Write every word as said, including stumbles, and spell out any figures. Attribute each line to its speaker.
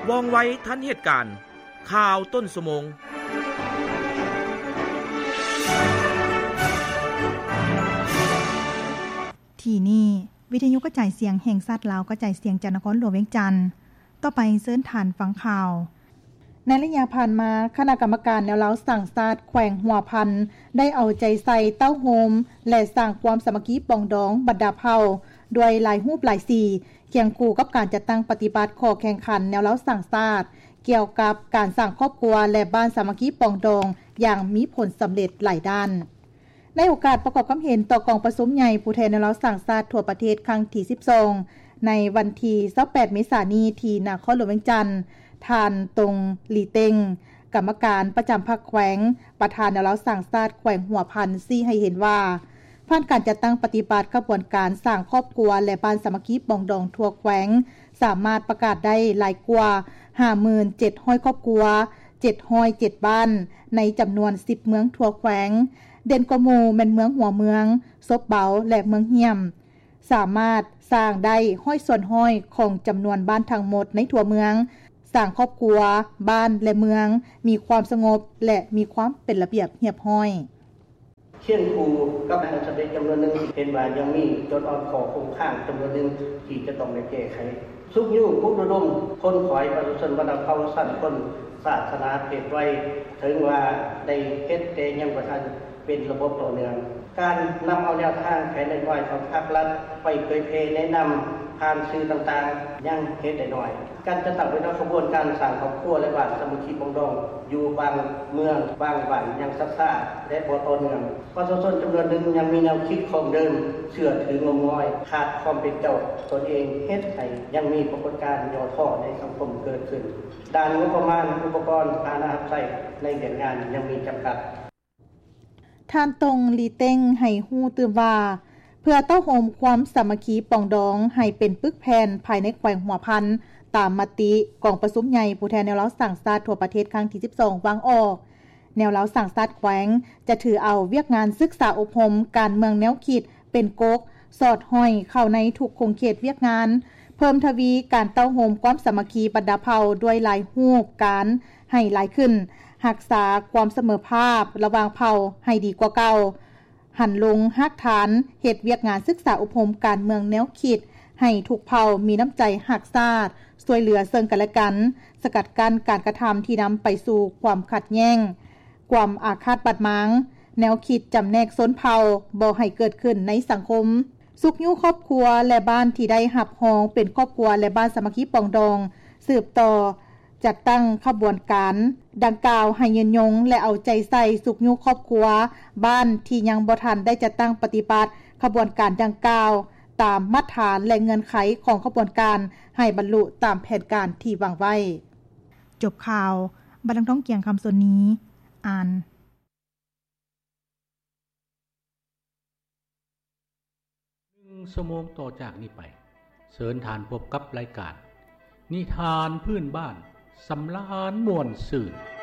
Speaker 1: ว่องไวทันเหตุการณ์ข่าวต้นชั่วโมง
Speaker 2: ที่นี่วิทยุกระจายเสียงแห่งชาติลาวกระจายเสียงจากนครหลวงเวียงจันทน์ต่อไปเชิญท่านฟังข่าวในระยะผ่านมาคณะกรรมการแนวเราสั่งศาสตร์แขวงหัวพันได้เอาใจใส่เต้าโฮมและสร้างความสามัคคีปองดองบรรดาเผ่าด้วยหลายรูปหลายสีเคียงคู่กับการจัดตั้งปฏิบัติข้อแข่งขันแนวเราสั่งศาสตร์เกี่ยวกับการสร้างครอบครัวและบ้านสามัคคีปองดองอย่างมีผลสำเร็จหลายด้านในโอกาสประกอบความเห็นต่อกองประชุมใหญ่ผู้แทนแนวเราสั่งศาสตร์ทั่วประเทศครั้งที่สิบสองในวันที่ยี่สิบแปดเมษายนที่นครหลวงเวียงจันทน์ท่านตรงหลีเต็งกรรมการประจำพรรคแขวงประธานแนวเราสั่งศาสตร์แขวงหัวพันซี้ให้เห็นว่าผ่านการจัดตั้งปฏิบัติกระบวนการสร้างครอบครัวและบ้านสามัคคีปองดองทั่วแขวงสามารถประกาศได้หลายกว่า ห้าหมื่นเจ็ดร้อย ครอบครัวเจ็ดร้อยเจ็ดบ้านในจำนวนสิบเมืองทั่วแขวงเด่นกว่าหมู่แม่นเมืองหัวเมืองซบเบาและเมืองเหี่ยมสามารถสร้างได้ห้อยส่วนห้อยของจำนวนบ้านทั้งหมดในทั่วเมืองสร้างครอบครัวบ้านและเมืองมีความสงบและมีความเป็นระเบียบเรียบร้อย
Speaker 3: เช่นครูกับนักศึกษาจำนวนหนึ่งเห็นว่ายังมีจดอ่อนขอคงข้างจำนวนหนึ่งที่จะต้องได้แก้ไขสุขยุ่งพุทธดมคนขอยประชาชนบรรดาเผ่าสั้นคนศาสนาเพศไว้ถึงว่าได้เฮ็ดแต่ยังบ่ทันเป็นระบบต่อเนื่องการนำเอาแนวทางแผนนโยบายของภาครัฐไปเผยแพร่แนะนำผ่านสื่อต่างๆยังเฮ็ดได้น้อยการจะตั้งเป็นขบวนการสร้างครอบครัวและบ้านสามัคคีปองดองอยู่บางเมืองบางบ้านยังซับซ้าและบ่ต่อเนื่องประชาชนจำนวนหนึ่งยังมีแนวคิดของเดิมเชื่อถืองมงายขาดความเป็นเจ้าตนเองเฮ็ดให้ยังมีปรากฏการณ์ย่อท้อในสังคมเกิดขึ้นด้านงบประมาณอุปกรณ์การอาศัยในแผนงานยังมีจำกัด
Speaker 2: ท่านตรงหลีเต็งให้ฮู้ตื่นว่าเพื่อเต้าโฮมความสามัคคีปองดองให้เป็นปึกแผ่นภายในแขวงหัวพันตามมติกองประชุมใหญ่ผู้แทนแนวเราสั่งศาสตร์ทั่วประเทศครั้งที่สิบสองวางออกแนวเราสั่งศาสตร์แขวงจะถือเอาเวียกงานศึกษาอบรมการเมืองแนวคิดเป็นกกสอดห้อยเข้าในทุกคงเขตเวียกงานเพิ่มทวีการเต้าโฮมความสามัคคีบรรดาเผ่าด้วยหลายรูปการให้หลายขึ้นรักษาความเสมอภาพระหว่างเผ่าให้ดีกว่าเก่าหันลงรากฐานเฮ็ดเวียกงานศึกษาอบรมการเมืองแนวคิดให้ทุกเผ่ามีน้ำใจรักษาช่วยเหลือซึ่งกันและกันสกัดกั้นการกระทำที่นำไปสู่ความขัดแย้งความอาฆาตบาดหมางแนวคิดจำแนกชนเผ่าบ่ให้เกิดขึ้นในสังคมสุขอยู่ครอบครัวและบ้านที่ได้รับรองเป็นครอบครัวและบ้านสามัคคีปองดองสืบต่อจัดตั้งขบวนการดังกล่าวให้ยืนยงและเอาใจใส่สุขอยู่ครอบครัวบ้านที่ยังบ่ทันได้จัดตั้งปฏิบัติขบวนการดังกล่าวตามมาตรฐานและเงื่อนไขของขบวนการให้บรรลุตามแผนการที่วางไว้จบข่าวบันทึกท้องเกียงคำส่วนนี้อ่าน
Speaker 4: หนึ่งชั่วโมงต่อจากนี้ไปเชิญทานพบกับรายการนิทานพื้นบ้านสำราญม่วนซื่น